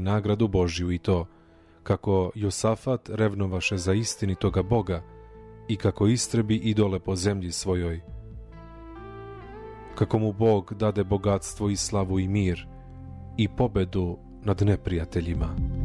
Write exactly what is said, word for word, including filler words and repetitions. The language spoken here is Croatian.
nagradu Božju i to, kako Josafat revnovaše za istinitoga Boga i kako istrebi idole po zemlji svojoj. Kako mu Bog dade bogatstvo i slavu i mir i pobedu nad neprijateljima.